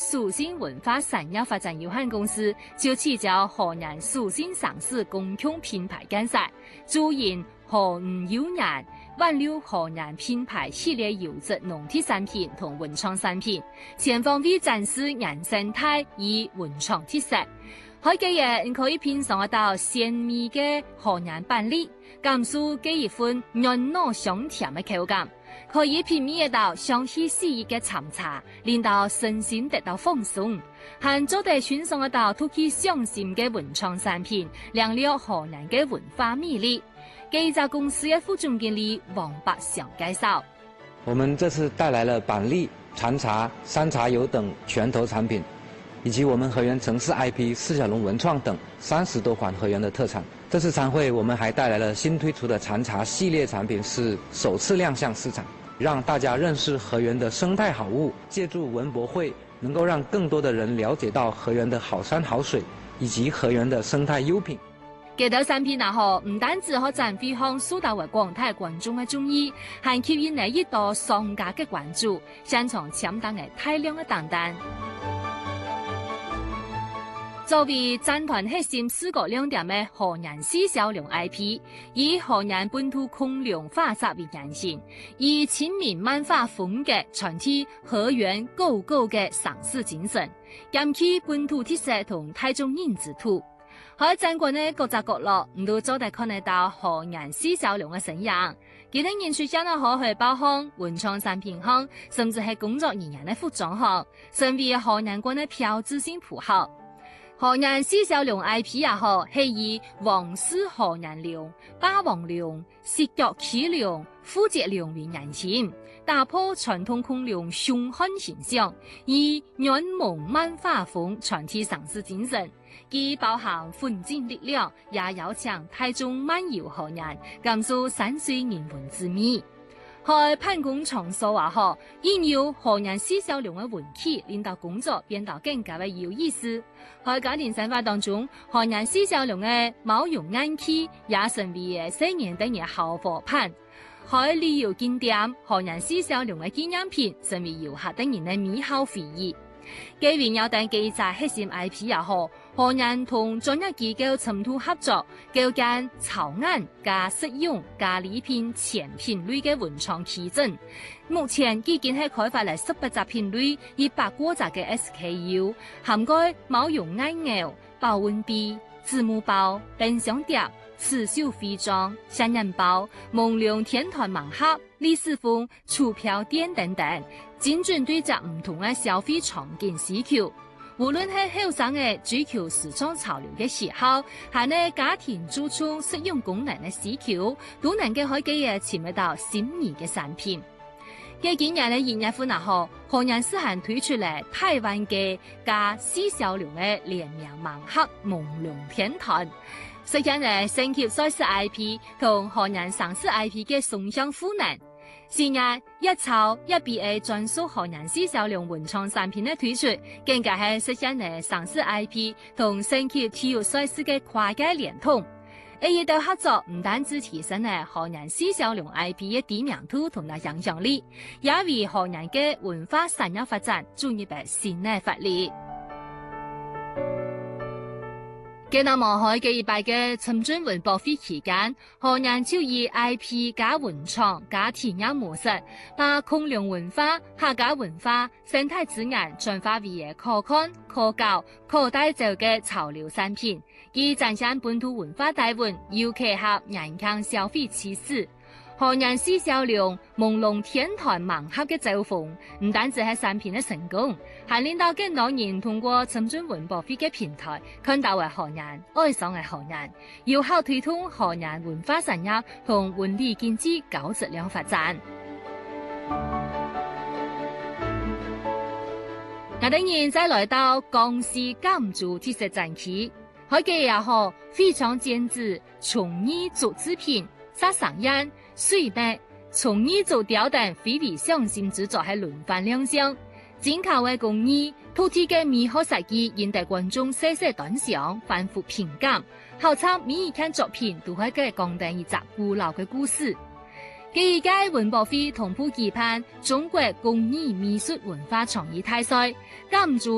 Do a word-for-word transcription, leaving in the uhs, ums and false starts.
蜀鑫文化產業發展有限公司就起咗河南蜀鑫上市共享品牌競賽，主演河吳有人挽留河南品牌系列優質農特產品同文創產品，全方位展示原生態與文創特色。喺幾日，你可以品嘗到鮮美嘅河南板栗，感受這一份軟糯香甜嘅口感。可以品味到香氣四溢嘅茶茶，令到身心得到放鬆。還做得欣賞到突起上心嘅文創產品，亮了河南嘅文化魅力。這家公司嘅副總經理王百祥介紹： 我們這次帶來了板栗、蟬茶、山茶油等拳頭產品，以及我們河源城市 I P 四小龍文創等三十多款河源的特產。這次餐會我們還帶來了新推出的蟬茶系列產品，是首次亮相市場，讓大家認識河源的生態好物。借助文博會，能夠讓更多的人了解到河源的好山好水，以及河源的生態優品。 這道產品啊，嗬，唔單止可賺飛向數到為廣大觀眾嘅中意，還吸引嚟一道商家嘅關注，擅長搶單嘅大量嘅訂單。作為戰團核心視覺亮點嘅河南四小龍 I P， 以河南本土空靈畫冊為原型，以親民漫畫風格傳遞河源高高嘅上市精神，兼具本土特色同大眾認知度。喺全國嘅各個角落，唔都做得看得到河南四小龍嘅身影。其他人出現咗可去包行、文創產品行，甚至係工作人員嘅服裝行，成為河南國嘅標誌性符號。河南四小龍 I P 也好，係以黃氏河南龍、霸王龍、石腳齒龍、虎脊龍為原型，打破傳統空龍凶悍形象，以軟萌漫畫風傳遞上市精神，既包含奮進力量，也邀請大眾漫遊河南，感受山水人文之美。喺辦公場所話嗬，應有河南四小龍嘅文氣，令到工作變得更加嘅有意思。喺家庭生活當中，河南四小龍嘅毛絨暗器也成為新年等嘅好伙伴。喺旅遊景點，河南四小龍嘅紀念品成為遊客等人嘅美好回憶。既然有等記者核心 I P 也好，河南同專業機構深度合作，構建草案加實用加禮品全品類嘅文創基準。目前已經係開發嚟十八隻品類，一百多隻嘅 S K U， 涵蓋毛絨艾襖、保溫杯、子母包、冰箱碟、刺繡服裝、雙人包、夢龍天團盲盒、李斯風、儲票墊等等，精準對接唔同嘅消費場景需求。無論係後生嘅追求時裝潮流嘅時候，還係家庭注重實用功能嘅需求，都能夠喺幾日潛入到心儀嘅產品。嘅幾年嘅營業款後，河南市還推出嚟台灣嘅加四小龍嘅聯名盲盒夢龍天團，實現咗升級賽事 I P 同河南上市 I P 嘅雙向賦能。是日一抄一 B A 專屬河南四小龍文創產品嘅推出，更加係實現咗上市 I P 同升級體育賽事嘅跨界聯通。呢一道合作唔單止提升咗河南四小龍 I P 嘅知名度同埋影響力，也為河南嘅文化產業發展注入咗新嘅活力。今日望海嘅一百嘅深圳文博會期間，河南就以 I P 加文創加體驗模式，把空靈文化、客家文化、生態資源轉化為可看、可教、可帶走嘅潮流產品，以展現本土文化底蘊，又契合人間消費趨勢。河南四小龍夢龍天團盲盒嘅走紅，唔單止係產品嘅成功，還令到更多人通過深圳文博會嘅平台，看到為河南、愛上嘅河南，有效推動河南文化產業同文旅經濟高質量發展。我等人再來到江西贛州特色展區，喺幾日後非常精緻從藝竹製品、沙上煙、水墨、從藝竹雕等非遺匠心之作係輪番亮相，精巧嘅工藝、土地嘅美好設計，引得觀眾細細端詳、反覆評鑑。考察每一件作品都係佢講定一則古老嘅故事。第一屆文博會同步舉辦中國工藝美術文化創意大賽，贛州